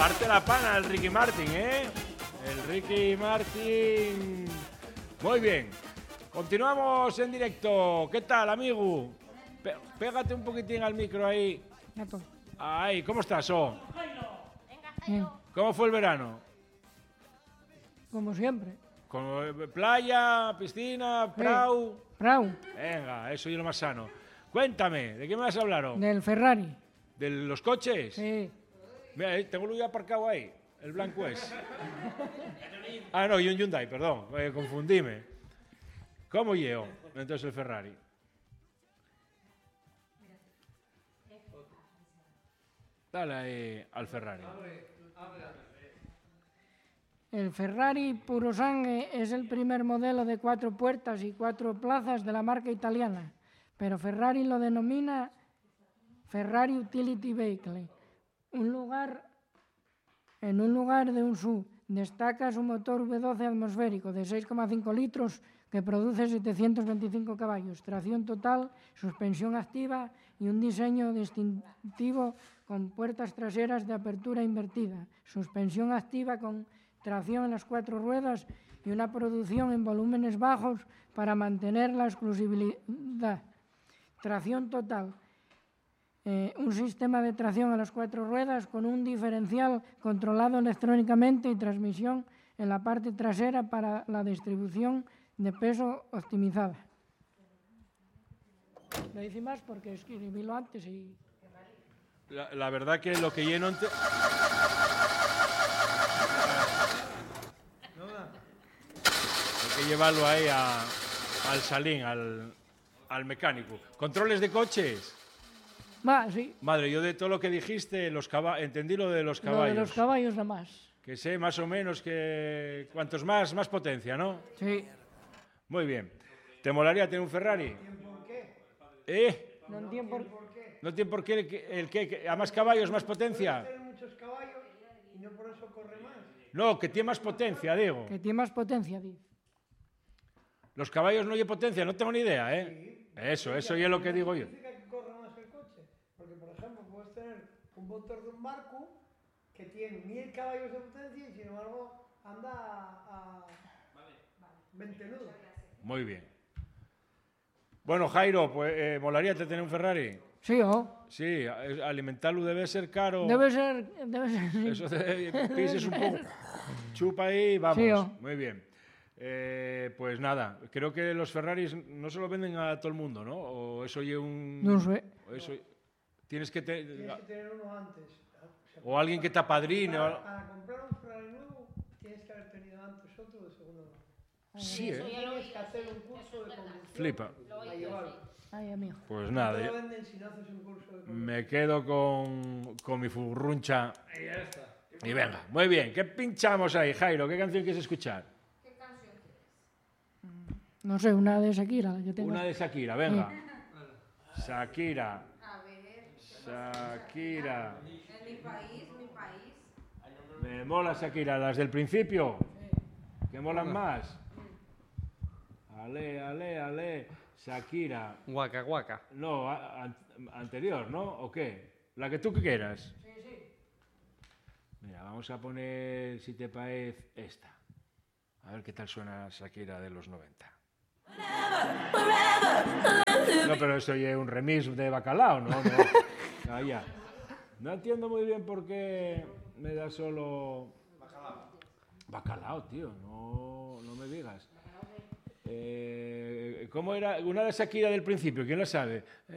Parte la pana el Ricky Martin, ¿eh? El Ricky Martin. Muy bien. Continuamos en directo. ¿Qué tal, amigo? Pégate un poquitín al micro ahí. Ahí, ¿cómo estás, Bien. ¿Cómo fue el verano? Como siempre. ¿Con playa, piscina, prau? Prau. Venga, eso es lo más sano. Cuéntame, ¿de qué me vas a hablar? Del Ferrari. ¿De los coches? Sí. Mira, tengo lo ya aparcado ahí, el blanco es. Ah, no, y un Hyundai, perdón, confundíme. ¿Cómo llevo entonces el Ferrari? Dale ahí al Ferrari. El Ferrari Puro Sangue es el primer modelo de 4 puertas y 4 plazas de la marca italiana, pero Ferrari lo denomina Ferrari Utility Vehicle. En un lugar de un SUV destaca su motor V12 atmosférico de 6,5 litros que produce 725 caballos, tracción total, suspensión activa y un diseño distintivo con puertas traseras de apertura invertida, suspensión activa con tracción en las 4 ruedas y una producción en volúmenes bajos para mantener la exclusividad. Tracción total. Un sistema de tracción a las 4 ruedas con un diferencial controlado electrónicamente y transmisión en la parte trasera para la distribución de peso optimizada. Lo hice más porque escribílo antes y... La verdad que lo que lleno... Hay que llevarlo ahí al salín, al mecánico. ¿Controles de coches? Va, sí. Madre, yo de todo lo que dijiste, entendí lo de los caballos. Lo de los caballos nada más. Que sé más o menos que cuantos más potencia, ¿no? Sí. Muy bien. ¿Te molaría tener un Ferrari? ¿Por qué? No entiendo por qué. ¿No tiene por qué el que a más caballos, más potencia? Tiene muchos caballos y no por eso corre más. No, que tiene más potencia, digo. Que tiene más potencia, dice. Los caballos no hay potencia, no tengo ni idea, ¿eh? Sí. Eso ya es lo que digo yo. Significa que corre más el coche. Porque, por ejemplo, puedes tener un motor de un barco que tiene 1000 caballos de potencia y sin embargo anda a 20 nudos. Muy bien. Bueno, Jairo, pues molaría tener un Ferrari. Sí, ¿o? Sí, alimentarlo debe ser caro. Debe ser sí. Eso pises un poco. Chupa ahí, vamos. Sí, ¿o? Muy bien. Pues nada, creo que los Ferraris no se lo venden a todo el mundo, ¿no? O eso lleva un... No sé. Tienes que Tienes que tener uno antes. O alguien que te apadrine. Para comprar un Ferrari nuevo tienes que haber tenido antes otro de segunda mano. Sí, Tienes que hacer un curso de conducción. Flipa. Para llevarlo. Ay, amigo. Pues No nada, te lo venden si no haces un curso de conducción. me quedo con mi furruncha. Y ya está. Y venga, muy bien. ¿Qué pinchamos ahí, Jairo? ¿Qué canción quieres escuchar? No sé, una de Shakira. La que tengo. Una de Shakira, venga. Shakira. Shakira. En mi país. Me mola Shakira, las del principio. ¿Que molan más? Ale. Shakira. Guaca, guaca. No, anterior, ¿no? ¿O qué? La que tú quieras. Sí. Mira, vamos a poner, si te parece, esta. A ver qué tal suena Shakira de los 90. No, pero eso ya es un remix de Bacalao, ¿no? Ya. No entiendo muy bien por qué me da solo... Bacalao, tío, no me digas. ¿Cómo era? Una de Shakira del principio, ¿quién la sabe?